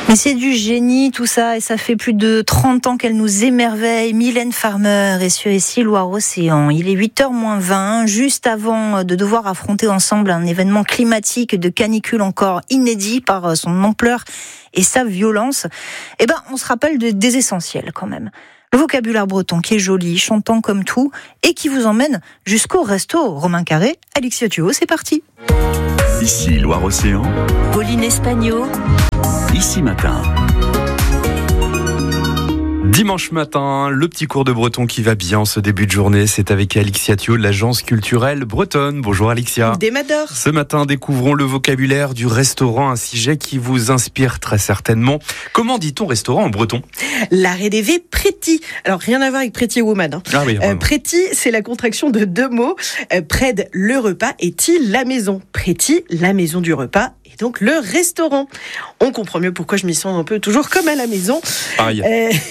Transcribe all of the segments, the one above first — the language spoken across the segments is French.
Mais c'est du génie tout ça, et ça fait plus de 30 ans qu'elle nous émerveille. Mylène Farmer est sur ici Loire-Océan. Il est 8h-20, juste avant de devoir affronter ensemble un événement climatique de canicule encore inédit par son ampleur et sa violence. On se rappelle des essentiels quand même. Le vocabulaire breton qui est joli, chantant comme tout, et qui vous emmène jusqu'au resto Romain Carré. Alexia Thuot, c'est parti. Ici Loire-Océan. Pauline Espagno. Ici Matin. Dimanche matin, le petit cours de breton qui va bien ce début de journée, c'est avec Alexia Thuot de l'agence culturelle bretonne. Bonjour Alexia. Démador. Ce matin, découvrons le vocabulaire du restaurant, un sujet qui vous inspire très certainement. Comment dit-on restaurant en breton ? La rêvé préti. Alors rien à voir avec Pretty Woman. Hein. Ah oui, préti, c'est la contraction de deux mots. Près le repas et ti la maison. Préti, la maison du repas. Et donc le restaurant. On comprend mieux pourquoi je m'y sens un peu toujours comme à la maison. Pareil.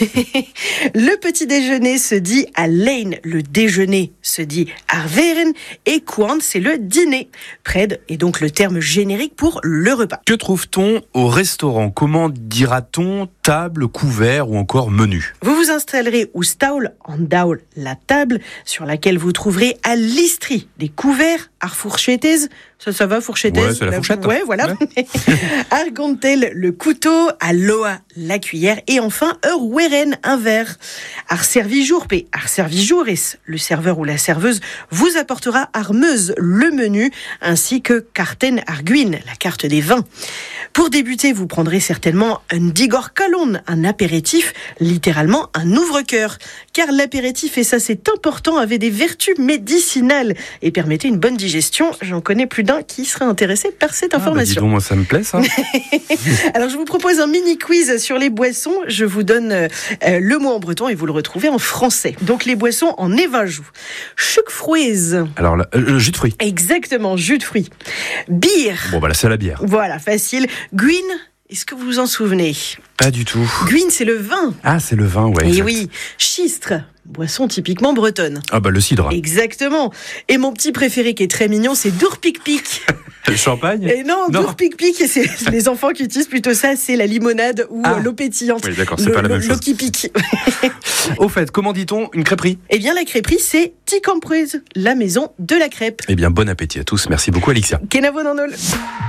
Le petit déjeuner se dit à Lane, le déjeuner se dit arveren, et Quant, c'est le dîner. Pred est donc le terme générique pour le repas. Que trouve-t-on au restaurant ? Comment dira-t-on table, couvert ou encore menu ? Vous vous installerez au staul, en daul, la table, sur laquelle vous trouverez à l'istri des couverts, ar fourchettez. Ça va, fourchettez ? Ouais, c'est la fourchette. Ouais, voilà. Ouais. Argantel, le couteau, à loa, la cuillère, et enfin, weren, un verre. Ar servijour, ar servijoures, le serveur ou la serveuse vous apportera armeuse, le menu, ainsi que carten arguin, la carte des vins. Pour débuter, vous prendrez certainement un digor calon, un apéritif, littéralement un ouvre-cœur. Car l'apéritif, et ça c'est important, avait des vertus médicinales et permettait une bonne digestion. J'en connais plus d'un qui serait intéressé par cette information. Dis donc, moi ça me plaît ça. Alors je vous propose un mini quiz sur les boissons. Je vous donne le mot en breton et vous le retrouvez en français. Donc les boissons en évajou. Chuc-fruise. Alors jus de fruits. Exactement, jus de fruits. Bière. Bon là c'est la bière. Voilà, facile. Guine. Est-ce que vous vous en souvenez ? Pas du tout. Guine, c'est le vin. Ah, c'est le vin, ouais. Et exact. oui, schistre, boisson typiquement bretonne. Ah le cidre. Exactement. Et mon petit préféré qui est très mignon, c'est Dourpic-Pic. Le champagne ? Et non. Dourpic-Pic, et c'est les enfants qui utilisent plutôt ça, c'est la limonade ou l'eau pétillante. Oui, d'accord, c'est pas la même chose. L'eau qui pique. Au fait, comment dit-on une crêperie ? Eh bien, la crêperie, c'est Ticampruise, la maison de la crêpe. Eh bien, bon appétit à tous. Merci beaucoup, Alexia. Kenavo dans Nol.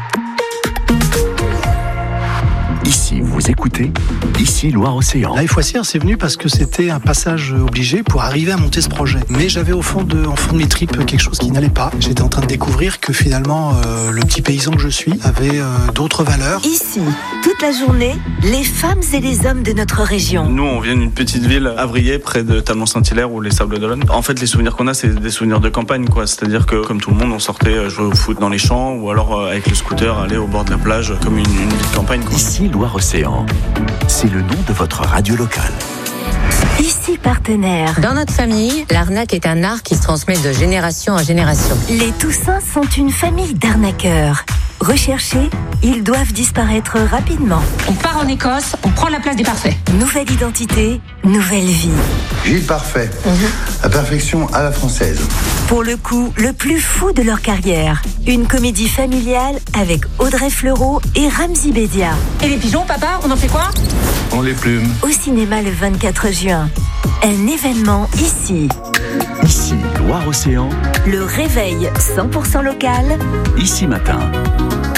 Ici, vous écoutez Ici Loire-Océan. La FOICR, c'est venu parce que c'était un passage obligé pour arriver à monter ce projet. Mais j'avais au fond de mes tripes quelque chose qui n'allait pas. J'étais en train de découvrir que finalement, le petit paysan que je suis avait d'autres valeurs. Ici, toute la journée, les femmes et les hommes de notre région. Nous, on vient d'une petite ville, Avrier, près de Talmont-Saint-Hilaire ou les Sables d'Olonne. En fait, les souvenirs qu'on a, c'est des souvenirs de campagne, quoi. C'est-à-dire que, comme tout le monde, on sortait jouer au foot dans les champs ou alors avec le scooter aller au bord de la plage comme une vie de campagne, quoi. Ici Loire-Océan. C'est le nom de votre radio locale. Ici partenaire. Dans notre famille, l'arnaque est un art qui se transmet de génération en génération. Les Toussins sont une famille d'arnaqueurs. Recherchés, ils doivent disparaître rapidement. On part en Écosse, on prend la place des parfaits. Nouvelle identité, nouvelle vie. Gilles Parfait, la perfection à la française. Pour le coup, le plus fou de leur carrière. Une comédie familiale avec Audrey Fleurot et Ramzy Bédia. Et les pigeons, papa, on en fait quoi ? On les plume. Au cinéma le 24 juin. Un événement ici. Ici Loire-Océan. Le réveil 100% local. Ici Matin.